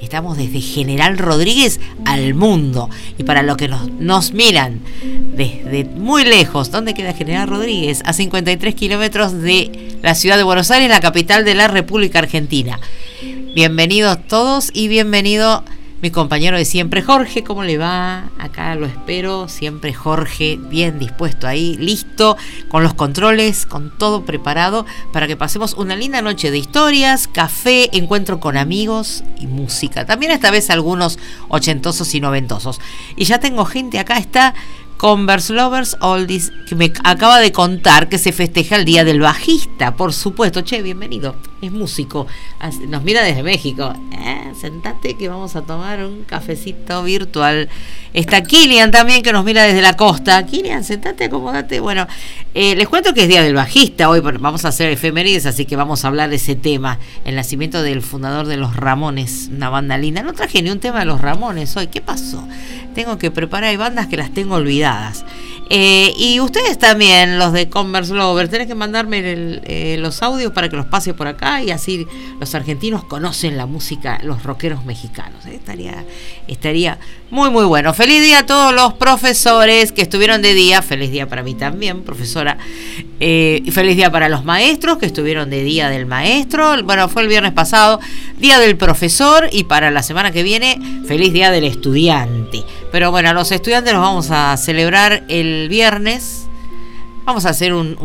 Estamos desde General Rodríguez al mundo. Y para los que nos miran desde muy lejos, ¿dónde queda General Rodríguez? A 53 kilómetros de la ciudad de Buenos Aires, la capital de la República Argentina. Bienvenidos todos y bienvenido mi compañero de siempre, Jorge. ¿Cómo le va? Acá lo espero, siempre Jorge, bien dispuesto ahí, listo, con los controles, con todo preparado para que pasemos una linda noche de historias, café, encuentro con amigos y música. También esta vez algunos ochentosos y noventosos. Y ya tengo gente, acá está Converse Lovers Oldies, que me acaba de contar que se festeja el Día del Bajista, por supuesto. Che, bienvenido, es músico, nos mira desde México. Sentate que vamos a tomar un cafecito virtual. Está Kilian también, que nos mira desde la costa. Kilian, sentate, acomodate. Bueno, les cuento que es Día del Bajista hoy, vamos a hacer efemérides, así que vamos a hablar de ese tema, el nacimiento del fundador de Los Ramones, una banda linda. No traje ni un tema de Los Ramones hoy, ¿qué pasó? Tengo que preparar, hay bandas que las tengo olvidadas. Y ustedes también, los de Converse Lovers, tenés que mandarme los audios para que los pase por acá y así los argentinos conocen la música, los rockeros mexicanos. Estaría muy muy bueno. Feliz día a todos los profesores que estuvieron de día. Feliz día para mí también, profesora. Y feliz día para los maestros que estuvieron de día del maestro. Bueno, fue el viernes pasado, día del profesor, y para la semana que viene, feliz día del estudiante. Pero bueno, a los estudiantes los vamos a celebrar el viernes. Vamos a hacer un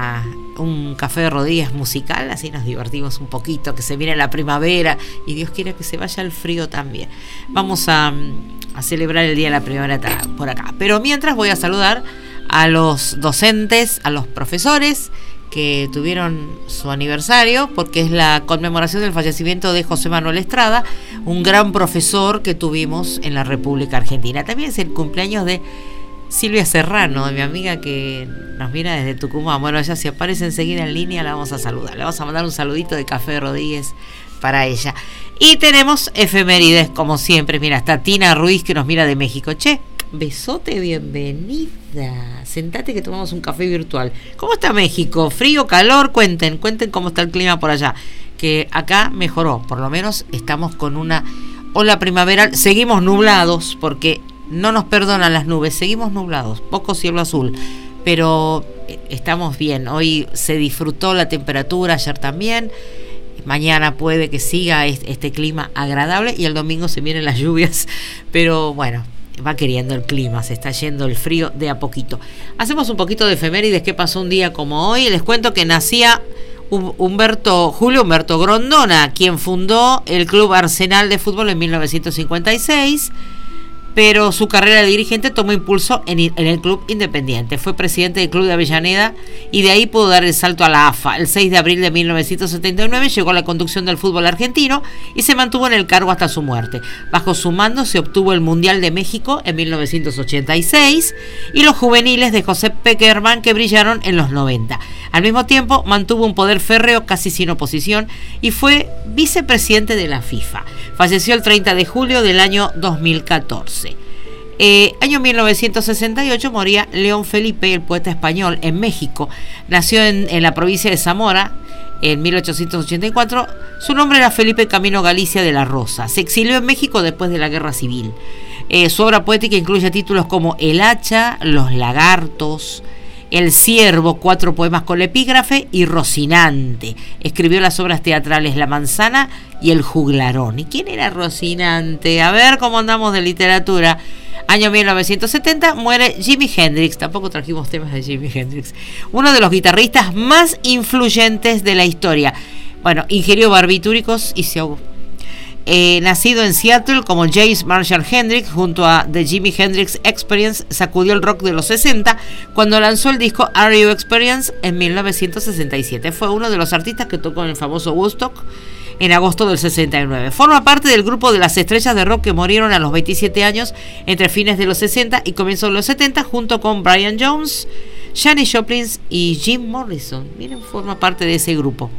café de Rodríguez musical, así nos divertimos un poquito, que se viene la primavera y Dios quiera que se vaya el frío también. Vamos a celebrar el día de la primavera por acá. Pero mientras voy a saludar a los docentes, a los profesores que tuvieron su aniversario, porque es la conmemoración del fallecimiento de José Manuel Estrada, un gran profesor que tuvimos en la República Argentina. También es el cumpleaños de Silvia Serrano, de mi amiga que nos mira desde Tucumán. Bueno, ella si aparece enseguida en línea la vamos a saludar. Le vamos a mandar un saludito de Café de Rodríguez para ella. Y tenemos efemérides, como siempre. Mira, está Tina Ruiz que nos mira de México. Che, besote, bienvenida. Sentate que tomamos un café virtual. ¿Cómo está México? ¿Frío, calor? Cuenten cómo está el clima por allá. Que acá mejoró, por lo menos estamos con una ola primaveral. Seguimos nublados porque no nos perdonan las nubes, seguimos nublados, poco cielo azul, pero estamos bien. Hoy se disfrutó la temperatura, ayer también. Mañana puede que siga este clima agradable y el domingo se vienen las lluvias, pero bueno, va queriendo el clima, se está yendo el frío de a poquito. Hacemos un poquito de efemérides. ¿Qué pasó un día como hoy? Les cuento que nacía Julio Humberto Grondona, quien fundó el Club Arsenal de fútbol en 1956. Pero su carrera de dirigente tomó impulso en el Club Independiente. Fue presidente del Club de Avellaneda y de ahí pudo dar el salto a la AFA. El 6 de abril de 1979 llegó a la conducción del fútbol argentino y se mantuvo en el cargo hasta su muerte. Bajo su mando se obtuvo el Mundial de México en 1986 y los juveniles de José Peckerman, que brillaron en los 90. Al mismo tiempo mantuvo un poder férreo casi sin oposición y fue vicepresidente de la FIFA. Falleció el 30 de julio del año 2014. Año 1968 moría León Felipe, el poeta español, en México. Nació en la provincia de Zamora en 1884. Su nombre era Felipe Camino Galicia de la Rosa. Se exilió en México después de la Guerra Civil. Su obra poética incluye títulos como El hacha, Los lagartos, El ciervo, 4 poemas con epígrafe, y Rocinante. Escribió las obras teatrales La manzana y El juglarón. ¿Y quién era Rocinante? A ver cómo andamos de literatura. Año 1970 muere Jimi Hendrix. Tampoco trajimos temas de Jimi Hendrix. Uno de los guitarristas más influyentes de la historia. Bueno, ingirió barbitúricos y se ahogó. Nacido en Seattle como James Marshall Hendrix, junto a The Jimi Hendrix Experience, sacudió el rock de los 60 cuando lanzó el disco Are You Experience en 1967. Fue uno de los artistas que tocó en el famoso Woodstock en agosto del 69. Forma parte del grupo de las estrellas de rock que murieron a los 27 años entre fines de los 60 y comienzos de los 70, junto con Brian Jones, Janis Joplin y Jim Morrison. Miren, forma parte de ese grupo.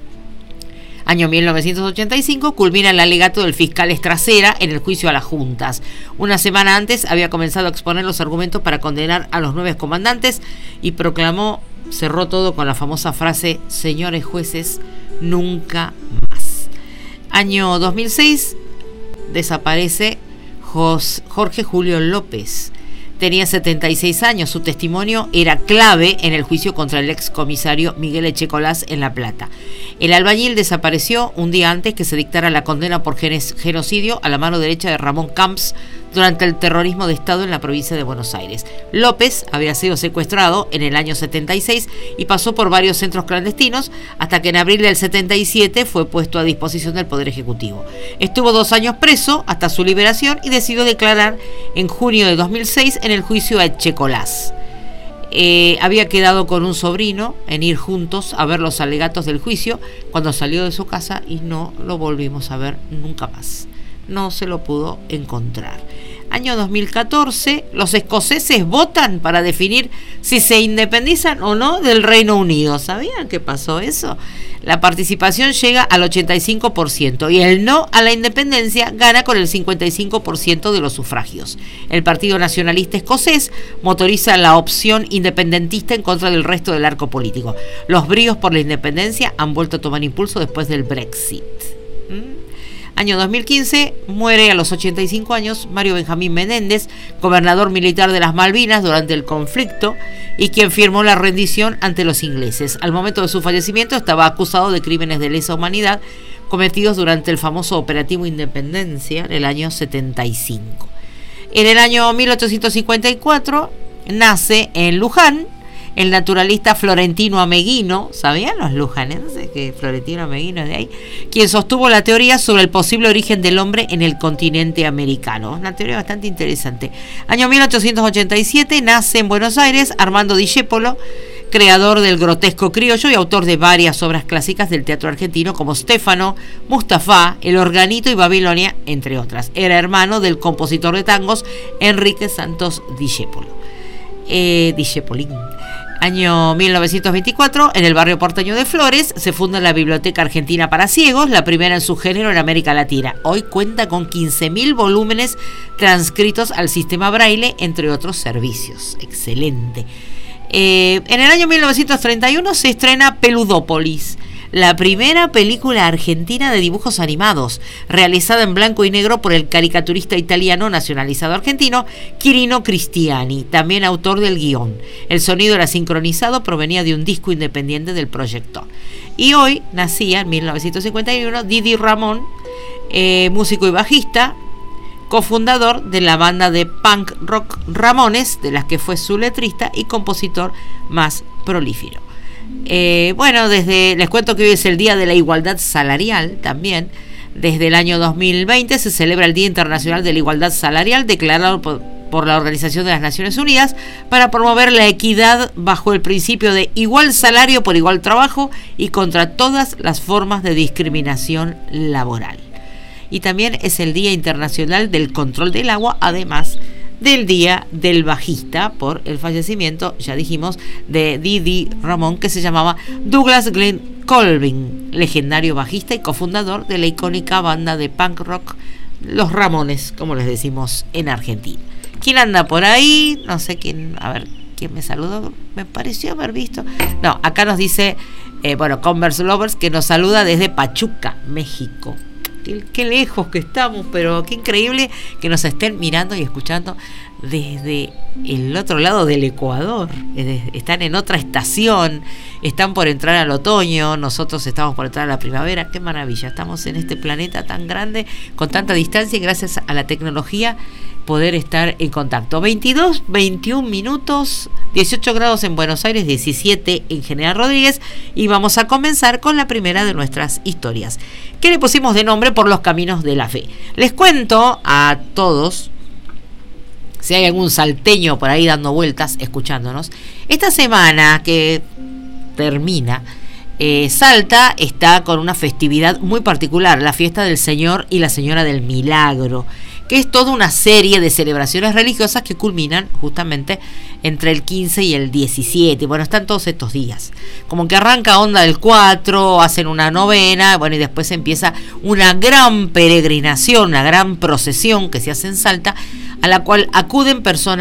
Año 1985 culmina el alegato del fiscal Estracera en el juicio a las juntas. Una semana antes había comenzado a exponer los argumentos para condenar a los 9 comandantes y cerró todo con la famosa frase: señores jueces, nunca más. Año 2006, desaparece Jorge Julio López. Tenía 76 años. Su testimonio era clave en el juicio contra el excomisario Miguel Echecolás en La Plata. El albañil desapareció un día antes que se dictara la condena por genocidio a la mano derecha de Ramón Camps durante el terrorismo de Estado en la provincia de Buenos Aires. López había sido secuestrado en el año 76 y pasó por varios centros clandestinos hasta que en abril del 77 fue puesto a disposición del Poder Ejecutivo. Estuvo 2 años preso hasta su liberación y decidió declarar en junio de 2006 en el juicio a Echecolás. Había quedado con un sobrino en ir juntos a ver los alegatos del juicio cuando salió de su casa y no lo volvimos a ver nunca más. No se lo pudo encontrar. Año 2014, los escoceses votan para definir si se independizan o no del Reino Unido. ¿Sabían que pasó eso? La participación llega al 85% y el no a la independencia gana con el 55% de los sufragios. El Partido Nacionalista Escocés motoriza la opción independentista en contra del resto del arco político. Los bríos por la independencia han vuelto a tomar impulso después del Brexit. Año 2015, muere a los 85 años Mario Benjamín Menéndez, gobernador militar de las Malvinas durante el conflicto y quien firmó la rendición ante los ingleses. Al momento de su fallecimiento estaba acusado de crímenes de lesa humanidad cometidos durante el famoso Operativo Independencia en el año 75. En el año 1854 nace en Luján el naturalista Florentino Ameghino. ¿Sabían los lujanenses que Florentino Ameghino es de ahí? Quien sostuvo la teoría sobre el posible origen del hombre en el continente americano. Una teoría bastante interesante. Año 1887 nace en Buenos Aires Armando Discépolo, creador del grotesco criollo y autor de varias obras clásicas del teatro argentino como Stefano, Mustafá, El Organito y Babilonia, entre otras. Era hermano del compositor de tangos Enrique Santos Discépolo. Discepolín. Año 1924, en el barrio porteño de Flores, se funda la Biblioteca Argentina para Ciegos, la primera en su género en América Latina. Hoy cuenta con 15.000 volúmenes transcritos al sistema Braille, entre otros servicios. Excelente. En el año 1931 se estrena Peludópolis, la primera película argentina de dibujos animados, realizada en blanco y negro por el caricaturista italiano nacionalizado argentino Quirino Cristiani, también autor del guión. El sonido era sincronizado, provenía de un disco independiente del proyector. Y hoy nacía, en 1951, Didi Ramón, músico y bajista, cofundador de la banda de punk rock Ramones, de las que fue su letrista y compositor más prolífero. Les cuento que hoy es el Día de la Igualdad Salarial también. Desde el año 2020 se celebra el Día Internacional de la Igualdad Salarial, declarado por la Organización de las Naciones Unidas para promover la equidad bajo el principio de igual salario por igual trabajo y contra todas las formas de discriminación laboral. Y también es el Día Internacional del Control del Agua, además del Día del Bajista, por el fallecimiento, ya dijimos, de Didi Ramón, que se llamaba Douglas Glenn Colvin, legendario bajista y cofundador de la icónica banda de punk rock Los Ramones, como les decimos en Argentina. ¿Quién anda por ahí? No sé quién, a ver, ¿quién me saludó? Me pareció haber visto. No, acá nos dice, Converse Lovers, que nos saluda desde Pachuca, México. Qué lejos que estamos, pero qué increíble que nos estén mirando y escuchando desde el otro lado del Ecuador. Están en otra estación, están por entrar al otoño, nosotros estamos por entrar a la primavera. Qué maravilla, estamos en este planeta tan grande, con tanta distancia, y gracias a la tecnología poder estar en contacto. 21 minutos, 18 grados en Buenos Aires, 17 en General Rodríguez, y vamos a comenzar con la primera de nuestras historias, que le pusimos de nombre Por los Caminos de la Fe. Les cuento a todos, si hay algún salteño por ahí dando vueltas, escuchándonos, esta semana que termina, Salta está con una festividad muy particular, la fiesta del Señor y la Señora del Milagro, que es toda una serie de celebraciones religiosas que culminan justamente entre el 15 y el 17. Bueno, están todos estos días. Como que arranca onda del 4, hacen una novena, y después empieza una gran peregrinación, una gran procesión que se hace en Salta, a la cual acuden personas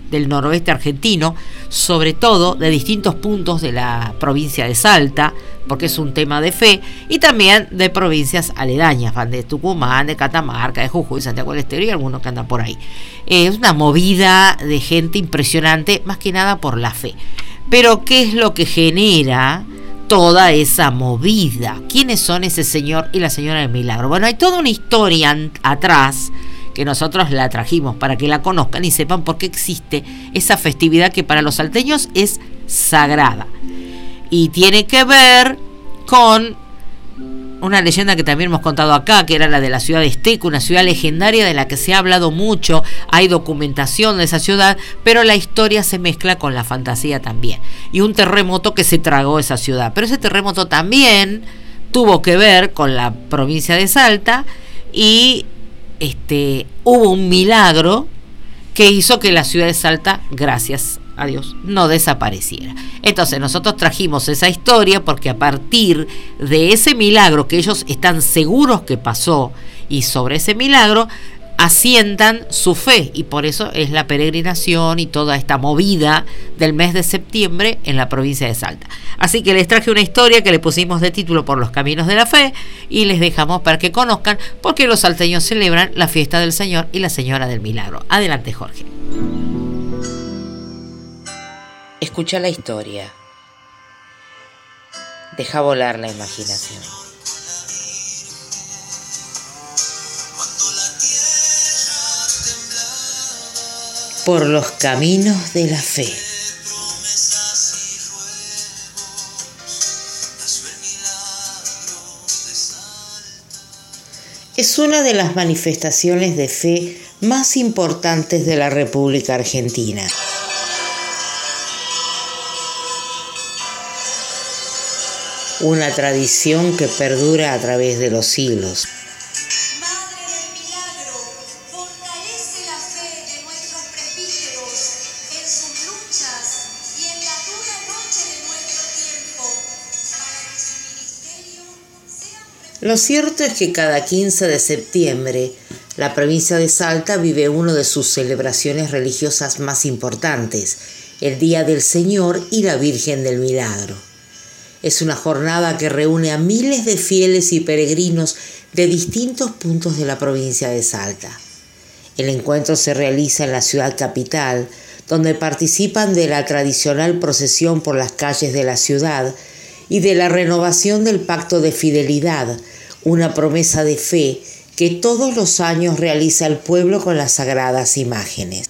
del noroeste argentino, sobre todo de distintos puntos de la provincia de Salta, porque es un tema de fe, y también de provincias aledañas, van de Tucumán, de Catamarca, de Jujuy, Santiago del Estero y algunos que andan por ahí. Es una movida de gente impresionante, más que nada por la fe. Pero ¿qué es lo que genera toda esa movida? ¿Quiénes son ese señor y la señora del milagro? Bueno, hay toda una historia atrás que nosotros la trajimos para que la conozcan y sepan por qué existe esa festividad que para los salteños es sagrada. Y tiene que ver con una leyenda que también hemos contado acá, que era la de la ciudad de Esteco, una ciudad legendaria de la que se ha hablado mucho, hay documentación de esa ciudad, pero la historia se mezcla con la fantasía también. Y un terremoto que se tragó esa ciudad, pero ese terremoto también tuvo que ver con la provincia de Salta y hubo un milagro que hizo que la ciudad de Salta, gracias a Dios, no desapareciera. Entonces nosotros trajimos esa historia porque a partir de ese milagro que ellos están seguros que pasó, y sobre ese milagro asientan su fe, y por eso es la peregrinación y toda esta movida del mes de septiembre en la provincia de Salta. Así que les traje una historia que le pusimos de título Por los caminos de la fe, y les dejamos para que conozcan por qué los salteños celebran la fiesta del Señor y la Señora del Milagro. Adelante, Jorge. Escucha la historia. Deja volar la imaginación. Por los caminos de la fe. Es una de las manifestaciones de fe más importantes de la República Argentina. Una tradición que perdura a través de los siglos. Madre del milagro, fortalece la fe de nuestros presbíteros en sus luchas y en la dura noche de nuestro tiempo, para que su ministerio sea... Lo cierto es que cada 15 de septiembre, la provincia de Salta vive una de sus celebraciones religiosas más importantes, el Día del Señor y la Virgen del Milagro. Es una jornada que reúne a miles de fieles y peregrinos de distintos puntos de la provincia de Salta. El encuentro se realiza en la ciudad capital, donde participan de la tradicional procesión por las calles de la ciudad y de la renovación del Pacto de Fidelidad, una promesa de fe que todos los años realiza el pueblo con las sagradas imágenes.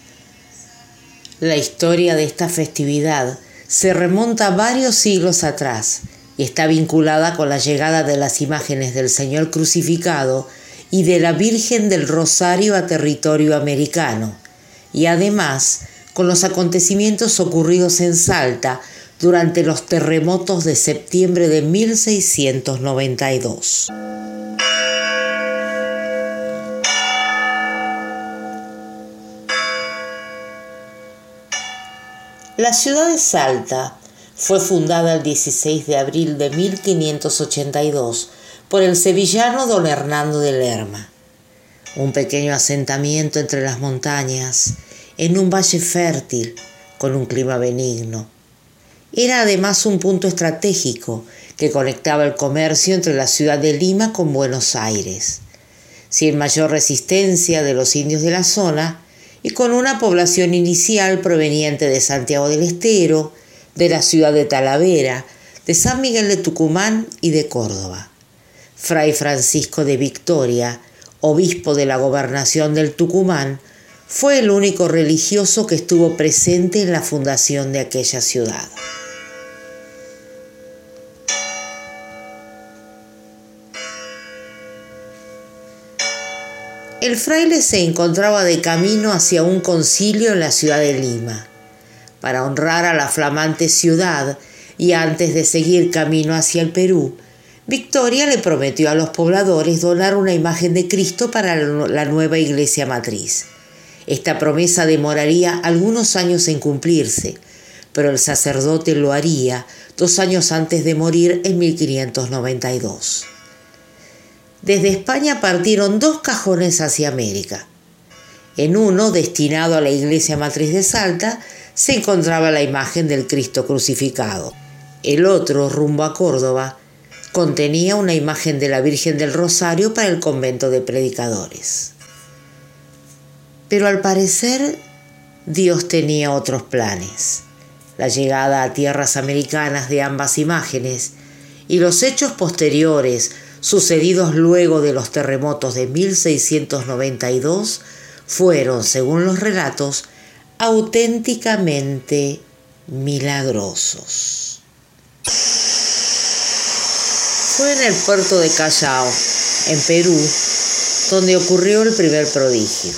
La historia de esta festividad se remonta varios siglos atrás y está vinculada con la llegada de las imágenes del Señor crucificado y de la Virgen del Rosario a territorio americano, y además con los acontecimientos ocurridos en Salta durante los terremotos de septiembre de 1692. La ciudad de Salta fue fundada el 16 de abril de 1582 por el sevillano don Hernando de Lerma, un pequeño asentamiento entre las montañas, en un valle fértil, con un clima benigno. Era además un punto estratégico que conectaba el comercio entre la ciudad de Lima con Buenos Aires, sin mayor resistencia de los indios de la zona, y con una población inicial proveniente de Santiago del Estero, de la ciudad de Talavera, de San Miguel de Tucumán y de Córdoba. Fray Francisco de Victoria, obispo de la gobernación del Tucumán, fue el único religioso que estuvo presente en la fundación de aquella ciudad. El fraile se encontraba de camino hacia un concilio en la ciudad de Lima. Para honrar a la flamante ciudad y antes de seguir camino hacia el Perú, Victoria le prometió a los pobladores donar una imagen de Cristo para la nueva iglesia matriz. Esta promesa demoraría algunos años en cumplirse, pero el sacerdote lo haría 2 años antes de morir en 1592. Desde España partieron 2 cajones hacia América. En uno, destinado a la iglesia matriz de Salta, se encontraba la imagen del Cristo crucificado. El otro, rumbo a Córdoba, contenía una imagen de la Virgen del Rosario para el convento de predicadores. Pero al parecer, Dios tenía otros planes. La llegada a tierras americanas de ambas imágenes y los hechos posteriores sucedidos luego de los terremotos de 1692 fueron, según los relatos, auténticamente milagrosos. Fue en el puerto de Callao, en Perú, donde ocurrió el primer prodigio.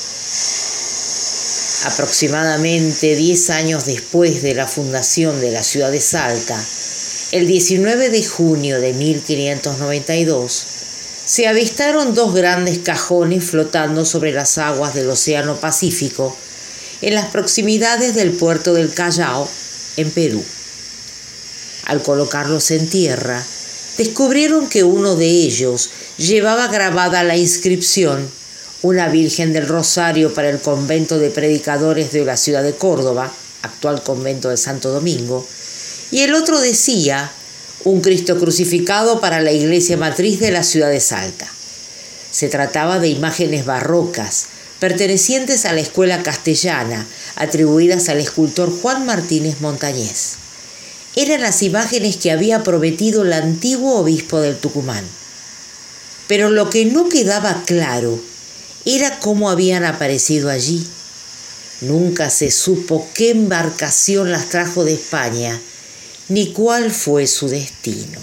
Aproximadamente 10 años después de la fundación de la ciudad de Salta, el 19 de junio de 1592, se avistaron dos grandes cajones flotando sobre las aguas del Océano Pacífico en las proximidades del puerto del Callao, en Perú. Al colocarlos en tierra, descubrieron que uno de ellos llevaba grabada la inscripción una Virgen del Rosario para el convento de predicadores de la ciudad de Córdoba, actual convento de Santo Domingo, y el otro decía un Cristo crucificado para la iglesia matriz de la ciudad de Salta. Se trataba de imágenes barrocas, pertenecientes a la escuela castellana, atribuidas al escultor Juan Martínez Montañés. Eran las imágenes que había prometido el antiguo obispo del Tucumán. Pero lo que no quedaba claro era cómo habían aparecido allí. Nunca se supo qué embarcación las trajo de España, ni cuál fue su destino.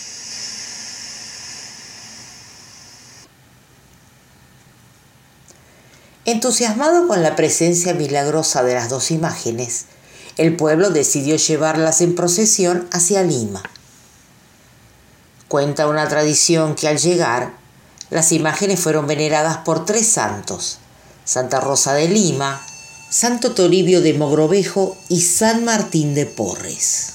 Entusiasmado con la presencia milagrosa de las dos imágenes, el pueblo decidió llevarlas en procesión hacia Lima. Cuenta una tradición que al llegar, las imágenes fueron veneradas por 3 santos: Santa Rosa de Lima, Santo Toribio de Mogrovejo y San Martín de Porres.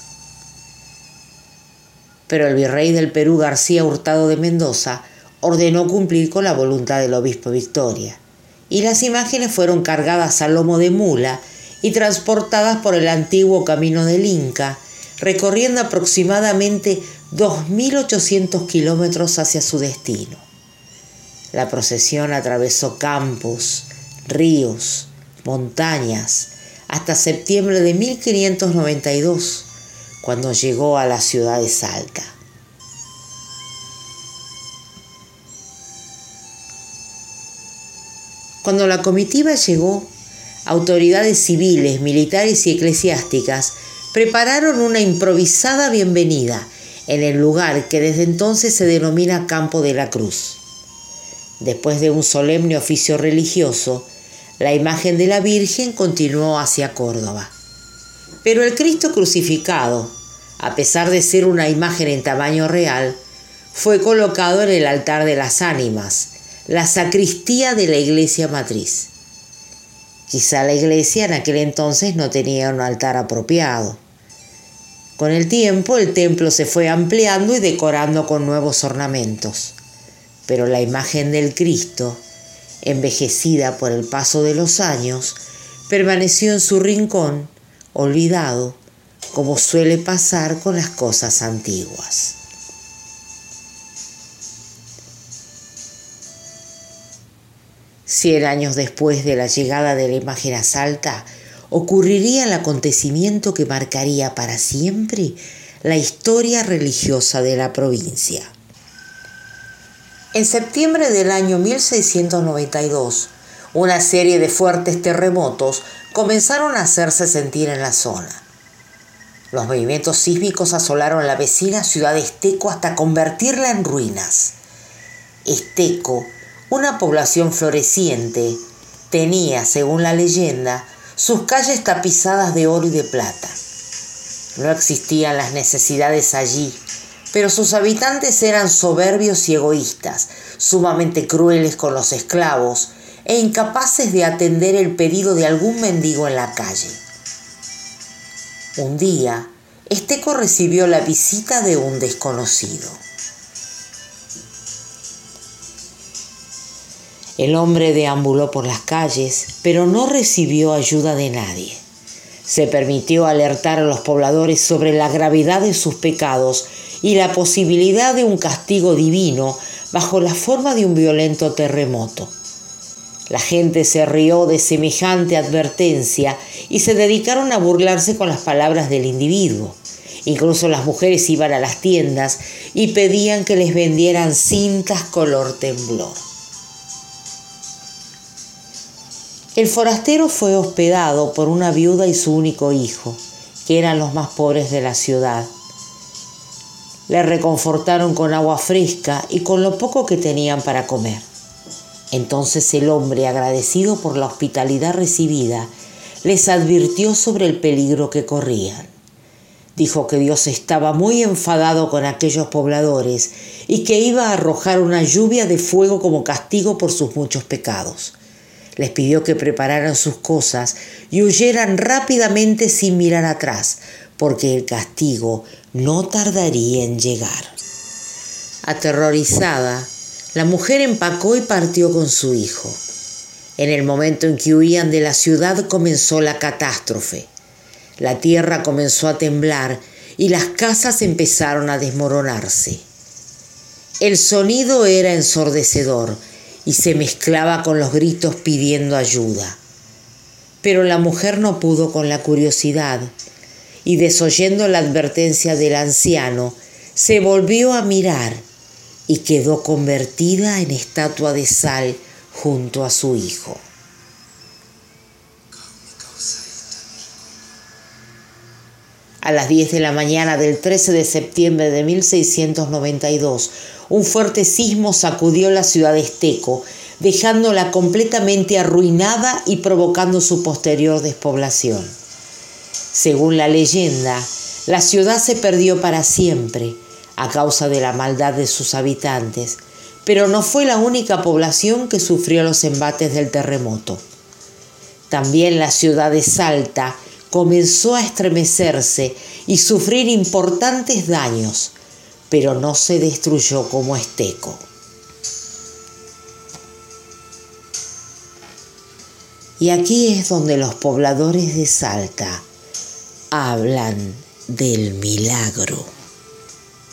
Pero el virrey del Perú, García Hurtado de Mendoza, ordenó cumplir con la voluntad del obispo Victoria, y las imágenes fueron cargadas a lomo de mula y transportadas por el antiguo camino del Inca, recorriendo aproximadamente 2.800 kilómetros hacia su destino. La procesión atravesó campos, ríos, montañas, hasta septiembre de 1592, cuando llegó a la ciudad de Salta. Cuando la comitiva llegó, autoridades civiles, militares y eclesiásticas prepararon una improvisada bienvenida en el lugar que desde entonces se denomina Campo de la Cruz. Después de un solemne oficio religioso, la imagen de la Virgen continuó hacia Córdoba. Pero el Cristo crucificado, a pesar de ser una imagen en tamaño real, fue colocado en el altar de las ánimas, la sacristía de la iglesia matriz. Quizá la iglesia en aquel entonces no tenía un altar apropiado. Con el tiempo el templo se fue ampliando y decorando con nuevos ornamentos, pero la imagen del Cristo, envejecida por el paso de los años, permaneció en su rincón, olvidado, como suele pasar con las cosas antiguas. Cien años después de la llegada de la imagen a Salta, ocurriría el acontecimiento que marcaría para siempre la historia religiosa de la provincia. En septiembre del año 1692, una serie de fuertes terremotos comenzaron a hacerse sentir en la zona. Los movimientos sísmicos asolaron la vecina ciudad de Esteco hasta convertirla en ruinas. Esteco, una población floreciente, tenía, según la leyenda, sus calles tapizadas de oro y de plata. No existían las necesidades allí, pero sus habitantes eran soberbios y egoístas, sumamente crueles con los esclavos e incapaces de atender el pedido de algún mendigo en la calle. Un día, Esteco recibió la visita de un desconocido. El hombre deambuló por las calles, pero no recibió ayuda de nadie. Se permitió alertar a los pobladores sobre la gravedad de sus pecados y la posibilidad de un castigo divino bajo la forma de un violento terremoto. La gente se rió de semejante advertencia y se dedicaron a burlarse con las palabras del individuo. Incluso las mujeres iban a las tiendas y pedían que les vendieran cintas color temblor. El forastero fue hospedado por una viuda y su único hijo, que eran los más pobres de la ciudad. Le reconfortaron con agua fresca y con lo poco que tenían para comer. Entonces el hombre, agradecido por la hospitalidad recibida, les advirtió sobre el peligro que corrían. Dijo que Dios estaba muy enfadado con aquellos pobladores y que iba a arrojar una lluvia de fuego como castigo por sus muchos pecados. Les pidió que prepararan sus cosas y huyeran rápidamente sin mirar atrás, porque el castigo no tardaría en llegar. Aterrorizada, la mujer empacó y partió con su hijo. En el momento en que huían de la ciudad comenzó la catástrofe. La tierra comenzó a temblar y las casas empezaron a desmoronarse. El sonido era ensordecedor y se mezclaba con los gritos pidiendo ayuda. Pero la mujer no pudo con la curiosidad y, desoyendo la advertencia del anciano, se volvió a mirar y quedó convertida en estatua de sal junto a su hijo. A las 10 de la mañana del 13 de septiembre de 1692, un fuerte sismo sacudió la ciudad de Esteco, dejándola completamente arruinada y provocando su posterior despoblación. Según la leyenda, la ciudad se perdió para siempre a causa de la maldad de sus habitantes, pero no fue la única población que sufrió los embates del terremoto. También la ciudad de Salta comenzó a estremecerse y sufrir importantes daños, pero no se destruyó como Esteco. Y aquí es donde los pobladores de Salta hablan del milagro.